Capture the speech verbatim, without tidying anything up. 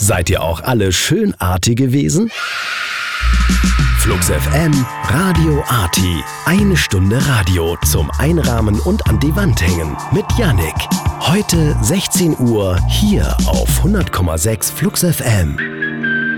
Seid ihr auch alle schön artig gewesen? Flux F M, Radio Arti. Eine Stunde Radio zum Einrahmen und an die Wand hängen mit Yannick. Heute sechzehn Uhr hier auf hundert Komma sechs Flux F M.